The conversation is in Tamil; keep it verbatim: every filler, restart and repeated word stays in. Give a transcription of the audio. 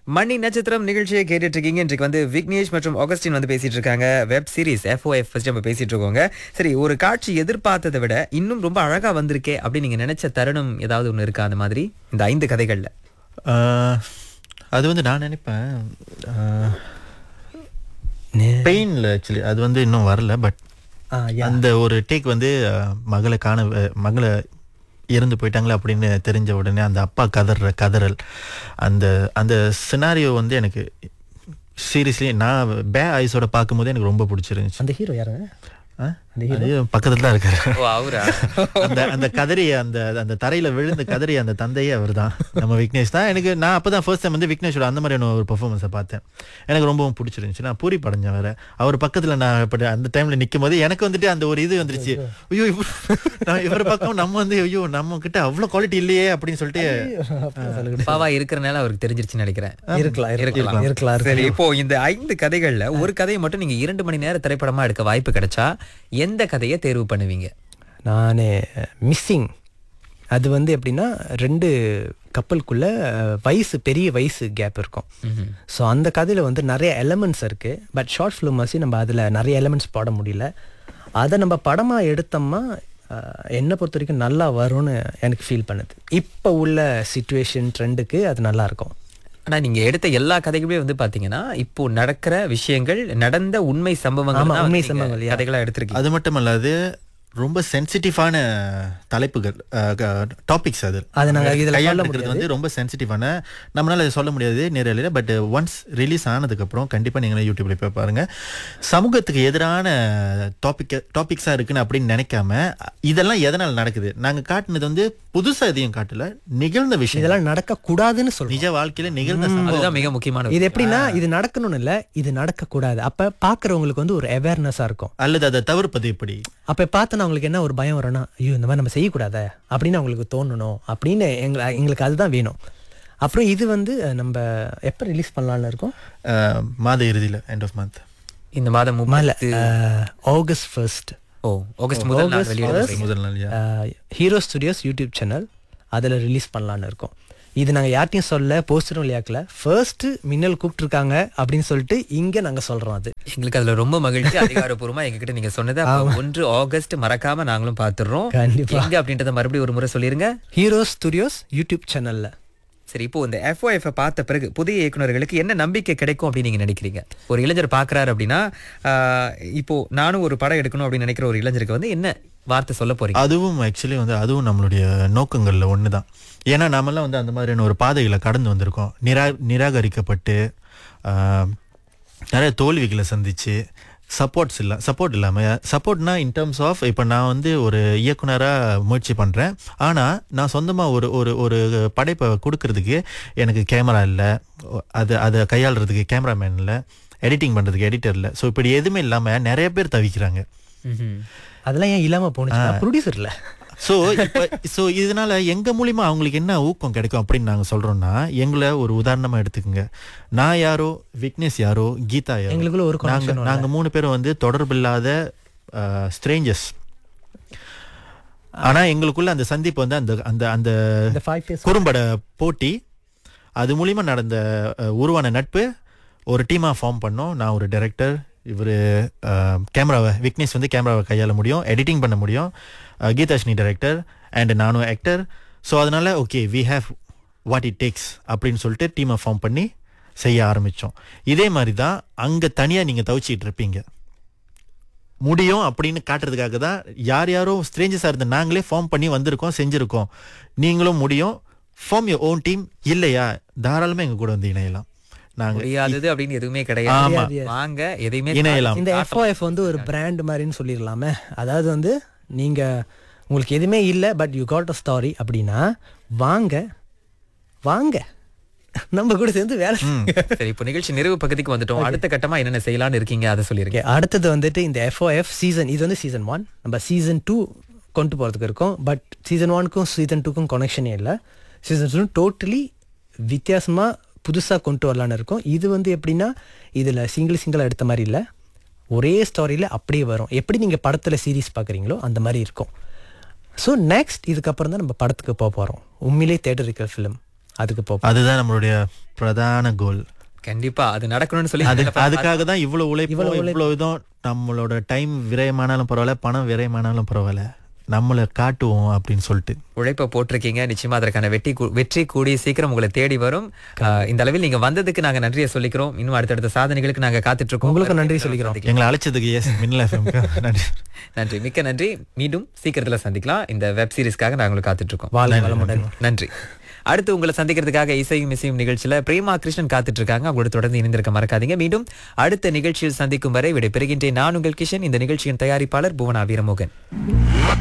மணி நட்சத்திரம் நிகழ்ச்சியை கேட்டுட்டு இருக்கீங்க. இன்றைக்கு வந்து விக்னேஷ் மற்றும் ஆகஸ்டின் வந்து பேசிட்டு இருக்காங்க. வெப் சீரிஸ் எஃப்ஓஎஃப் ஃபர்ஸ்ட் நம்ம பேசிட்டு இருக்கோங்க. சரி, ஒரு காட்சி எதிர்பார்த்ததை விட இன்னும் ரொம்ப அழகா வந்திருக்கே அப்படின்னு நீங்க நினைச்ச தருணம் ஏதாவது ஒண்ணு இருக்கா அந்த மாதிரி இந்த ஐந்து கதைகள்ல? ஆஹ், அது வந்து நான் நினைப்பேன் பெயின்ல ஆக்சுவலி அது வந்து இன்னும் வரல. பட் அந்த ஒரு டேக் வந்து அஹ், மகளை காண அஹ், மகளை இறந்து போயிட்டாங்களே அப்படின்னு தெரிஞ்ச உடனே அந்த அப்பா கதற கதறல், அந்த அந்த சினாரியோ வந்து எனக்கு சீரியஸ்லி நான் பே ஐஸோட பார்க்கும்போது எனக்கு ரொம்ப பிடிச்சிருந்துச்சு. அந்த ஹீரோ யாரு? பக்கத்துல தான் இருக்காரு. ஓ, அவரா? அந்த அந்த கதறிய அந்த அந்த தரையில விழுந்த கதறிய அந்த தந்தையே அவர் தான், நம்ம விக்னேஷ் தான். எனக்கு நான் அப்பதான் ஃபர்ஸ்ட் டைம் வந்து விக்னேஷோட அந்த மாதிரியான ஒரு பெர்ஃபார்மன்ஸை பார்த்தேன். எனக்கு ரொம்பவும் பிடிச்சிருந்துச்சு. நான் பூரி படைஞ்சேன் வேற. அவர் பக்கத்துல நான் இப்ப அந்த டைம்ல நிற்கும் போது எனக்கு வந்துட்டு அந்த ஒரு இது வந்துருச்சு. ஐயோ, நான் இவரை பக்கம் நம்ம வந்து ஐயோ நம்ம கிட்ட அவ்வளவு குவாலிட்டி இல்லையே அப்படின்னு சொல்லிட்டு பாவா இருக்கிறனால அவருக்கு தெரிஞ்சிருச்சுன்னு நினைக்கிறேன். இருக்கலாம் இருக்கலாம் இருக்கலாம். சரி, இப்போ இந்த ஐந்து கதைகள்ல ஒரு கதையை மட்டும் நீங்க இரண்டு மணி நேர திரைப்படமா எடுக்க வாய்ப்பு கிடைச்சா எந்த கதையை தேர்வு பண்ணுவீங்க? நான் மிஸ்ஸிங். அது வந்து எப்படின்னா ரெண்டு கப்பலுக்குள்ள வயசு பெரிய வயசு கேப் இருக்கும். ஸோ அந்த கதையில் வந்து நிறைய எலமெண்ட்ஸ் இருக்குது. பட் ஷார்ட் ஃபிலிம் மாதிரி நம்ம அதில் நிறைய எலமெண்ட்ஸ் போட முடியல. அதை நம்ம படமாக எடுத்தோம்னா என்னை பொறுத்த வரைக்கும் நல்லா வரும்னு எனக்கு ஃபீல் பண்ணுது. இப்போ உள்ள சிச்சுவேஷன் ட்ரெண்டுக்கு அது நல்லா இருக்கும். ஆனா நீங்க எடுத்த எல்லா கதைகளுமே வந்து பாத்தீங்கன்னா இப்போ நடக்கிற விஷயங்கள், நடந்த உண்மை சம்பவங்கள், உண்மை சம்பவங்கள் கதைகளா எடுத்திருக்கீங்க. அது மட்டும் அல்லாது ரொம்ப சென்சிட்டிவான தலைப்புகள், டாபிக்ஸ். அது அது நாங்கள் இதில் கையாளுறது வந்து ரொம்ப சென்சிட்டிவான, நம்மளால சொல்ல முடியாது நேரலையில். பட் ஒன்ஸ் ரிலீஸ் ஆனதுக்கப்புறம் கண்டிப்பாக நீங்களே யூடியூப்ல போய் பாருங்க. சமூகத்துக்கு எதிரான டாபிக் டாபிக்ஸாக இருக்குன்னு அப்படின்னு நினைக்காம இதெல்லாம் எதனால் நடக்குது, நாங்கள் காட்டினது வந்து புதுசாக எதையும் காட்டல, நிகழ்ந்த விஷயம். இதெல்லாம் நடக்கக்கூடாதுன்னு சொல்லி நிஜ வாழ்க்கையில நிகழ்ந்த அதுதான் மிக முக்கியமான. இது எப்படின்னா இது நடக்கணும்னு இல்லை, இது நடக்கக்கூடாது. அப்போ பார்க்குறவங்களுக்கு வந்து ஒரு அவேர்னஸாக இருக்கும். அல்லது அதை தவிர்ப்பது எப்படி. அப்போ பார்த்து அவங்களுக்கு என்ன ஒரு பயம் வரும்னா, ஐயோ இந்த மாதிரி நம்ம செய்யக்கூடாத அப்படின்னு அவங்களுக்கு தோணணும் அப்படின்னு எங்களை எங்களுக்கு அதுதான் வேணும். அப்புறம் இது வந்து நம்ம எப்போ ரிலீஸ் பண்ணலான்னு இருக்கோம்? மாத இறுதியில், எண்ட் ஆஃப் மந்த். இந்த மாதம் ஆகஸ்ட் ஃபர்ஸ்ட். ஓ, ஆகஸ்ட் முதல் நாள் வெளியிட முதல் நாள் ஹீரோ ஸ்டுடியோஸ் யூடியூப் சேனல் அதில் ரிலீஸ் பண்ணலான்னு இருக்கோம். இது நாங்கள் யார்ட்டையும் சொல்ல, போஸ்டரும் விளையாக்கல. ஃபர்ஸ்ட் மின்னல் கூப்பிட்டுருக்காங்க அப்படின்னு சொல்லிட்டு இங்கே நாங்கள் சொல்கிறோம். அது எங்களுக்கு அதுல ரொம்ப மகிழ்ச்சி. அதிகாரப்பூர்வமா எங்ககிட்ட நீங்க சொன்னது ஒன்று ஆகஸ்ட் மறக்காம நாங்களும் பார்த்துடுறோம். கண்டிப்பா. எங்க அப்படின்றத மறுபடியும் ஒரு முறை சொல்லிருங்க. ஹீரோ ஸ்டுடியோஸ் யூடியூப் சேனல்ல. சரி, இப்போ இந்த எஃப்ஓஎஃப் பார்த்த பிறகு புதிய இயக்குநர்களுக்கு என்ன நம்பிக்கை கிடைக்கும் அப்படின்னு நீங்க நினைக்கிறீங்க? ஒரு இளைஞர் பாக்குறாரு அப்படின்னா, இப்போ நானும் ஒரு படம் எடுக்கணும் அப்படின்னு நினைக்கிற ஒரு இளைஞருக்கு வந்து என்ன வார்த்தை சொல்ல போறீங்க? அதுவும் ஆக்சுவலி வந்து அதுவும் நம்மளுடைய நோக்கங்கள்ல ஒண்ணுதான். ஏன்னா நாமெல்லாம் வந்து அந்த மாதிரியான ஒரு பாதைகளை கடந்து வந்திருக்கோம். நிரா நிராகரிக்கப்பட்டு நிறைய தோல்விகளை சந்திச்சு, சப்போர்ட்ஸ் இல்லை சப்போர்ட் இல்லாமல், சப்போர்ட்னா இன் டர்ம்ஸ் ஆஃப் இப்போ நான் வந்து ஒரு இயக்குனராக முயற்சி பண்ணுறேன். ஆனால் நான் சொந்தமாக ஒரு ஒரு ஒரு படைப்பை கொடுக்கறதுக்கு எனக்கு கேமரா இல்லை, அது அதை கையாளுறதுக்கு கேமராமேன் இல்லை, எடிட்டிங் பண்ணுறதுக்கு எடிட்டர் இல்லை. ஸோ இப்படி எதுவுமே இல்லாமல் நிறைய பேர் தவிக்கிறாங்க. அதெல்லாம் ஏன் இல்லாமல் போனுச்சு? ப்ரொடியூசர் இல்லை. ஸோ இப்போ ஸோ இதனால எங்கள் மூலிமா அவங்களுக்கு என்ன ஊக்கம் கிடைக்கும் அப்படின்னு நாங்கள் சொல்கிறோன்னா, எங்களை ஒரு உதாரணமாக எடுத்துக்கோங்க. நான் யாரோ, விக்னேஷ் யாரோ, கீதா யாரோ, எங்களுக்குள்ள ஒரு நாங்கள் நாங்கள் மூணு பேரும் வந்து தொடர்பில்லாத ஸ்ட்ரேஞ்சர்ஸ். ஆனால் எங்களுக்குள்ள அந்த சந்திப்பு வந்து அந்த அந்த அந்த குறும்பட போட்டி, அது மூலிமா நடந்த உருவான நட்பு ஒரு டீமாக ஃபார்ம் பண்ணோம். நான் ஒரு டைரக்டர், இவர் கேமராவை, விக்னேஷ் வந்து கேமராவை கையாள முடியும், எடிட்டிங் பண்ண முடியும், கீதாஷ்னி டைரக்டர் அண்ட் நானும் ஆக்டர். ஸோ அதனால okay we have what it takes அப்படின்னு சொல்லிட்டு டீமை ஃபார்ம் பண்ணி செய்ய ஆரம்பித்தோம். இதே மாதிரி தான் அங்கே தனியாக நீங்கள் தவிச்சிக்கிட்டு இருப்பீங்க, முடியும் அப்படின்னு காட்டுறதுக்காக தான் யார் யாரோ ஸ்ட்ரேஞ்சர்ஸாக இருந்த நாங்களே ஃபார்ம் பண்ணி வந்திருக்கோம், செஞ்சுருக்கோம். நீங்களும் முடியும், ஃபார்ம் யுவர் ஓன் டீம். இல்லையா, தாராளமாக எங்கள் கூட வந்து இணையலாம். முடியாதது அப்படின்னு எதுவுமே கிடையாது. வாங்க, எதையுமே இணையலாம். இந்த எஃப்ஓஎஃப் வந்து ஒரு பிராண்ட் மாதிரின்னு சொல்லிடலாமே. அதாவது வந்து நீங்க உங்களுக்கு எதுவுமே இல்லை, பட் யூ காட் அ ஸ்டாரி அப்படின்னா வாங்க வாங்க நம்ம கூட சேர்ந்து வேலை. சரி, இப்போ நிகழ்ச்சி நிறைவு பகுதிக்கு வந்துட்டோம். அடுத்த கட்டமா என்னென்ன செய்யலாம்னு இருக்கீங்க அதை சொல்லிருக்கேன். அடுத்தது வந்துட்டு இந்த எஃப்ஓஎஃப் சீசன், இது வந்து சீசன் ஒன், நம்ம சீசன் டூ கொண்டு போறதுக்கு இருக்கோம். பட் சீசன் ஒனுக்கும் சீசன் டூக்கும் கனெக்ஷனே இல்லை. சீசன் டூ டோட்டலி வித்தியாசமா புதுசாக கொண்டு வரலான்னு இருக்கும். இது வந்து எப்படின்னா இதில் சிங்கிள் சிங்கிளாக எடுத்த மாதிரி இல்லை, ஒரே ஸ்டோரியில் அப்படியே வரும். எப்படி நீங்கள் படத்தில் சீரீஸ் பார்க்குறீங்களோ அந்த மாதிரி இருக்கும். ஸோ நெக்ஸ்ட் இதுக்கப்புறம் தான் நம்ம படத்துக்கு போக போகிறோம். உண்மையிலே தேட்டரிக்கல் ஃபிலிம் அதுக்கு போ அதுதான் நம்மளுடைய பிரதான கோல். கண்டிப்பா அது நடக்கணும்னு சொல்லி அது அதுக்காக தான் இவ்வளவு உழைப்பு, இவ்வளவு இதுவும். நம்மளோட டைம் விரயமானாலும் பரவாயில்ல, பணம் விரயமானாலும் பரவாயில்ல, நம்மளை காட்டுவோம் அப்படின்னு சொல்லிட்டு உழைப்ப போட்டிருக்கீங்க. நிச்சயமா அதற்கான வெற்றி கூ- வெற்றி கூடி சீக்கிரம் உங்களை தேடி வரும். ஆஹ் இந்த அளவில் நீங்க வந்ததுக்கு நாங்க நன்றியை சொல்லிக்கிறோம். இன்னும் அடுத்தடுத்த சாதனைகளுக்கு நாங்க காத்துட்டு இருக்கோம். உங்களுக்கு நன்றி சொல்லிக்கிறோம். எங்களை அழைச்சதுக்கு எஸ் மின்னல் எஃப்எம் நன்றி. நன்றி, மிக்க நன்றி. மீண்டும் சீக்கிரத்துல சந்திக்கலாம். இந்த வெப் சீரிஸ்க்காக நாங்க உங்களுக்கு காத்துட்டு இருக்கோம். வாழ்க வளமுடன். நன்றி. அடுத்து உங்களை சந்திக்கிறதுக்காக இசையும் இசையும் நிகழ்ச்சியில பிரேமா கிருஷ்ணன் காத்துட்டு இருக்காங்க. அவங்களோட தொடர்ந்து இணைந்திருக்க மறக்காதீங்க. மீண்டும் அடுத்த நிகழ்ச்சியில் சந்திக்கும் வரை விடை பெறுகின்றேன். நான் உங்கள் கிஷன். இந்த நிகழ்ச்சியின் தயாரிப்பாளர் புவனா வீரமோகன்.